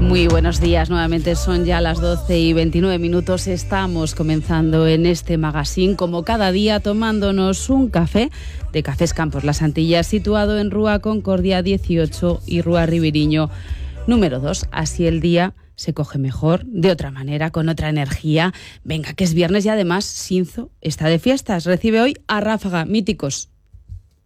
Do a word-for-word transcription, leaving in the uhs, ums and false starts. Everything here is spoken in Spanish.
Muy buenos días, nuevamente son ya las doce y veintinueve minutos, estamos comenzando en este magazine como cada día tomándonos un café de Cafés Campos Las Antillas, situado en Rúa Concordia dieciocho y Rúa Ribiriño número dos, así el día se coge mejor, de otra manera, con otra energía. Venga, que es viernes y además Sinzo está de fiestas, recibe hoy a Ráfaga, míticos.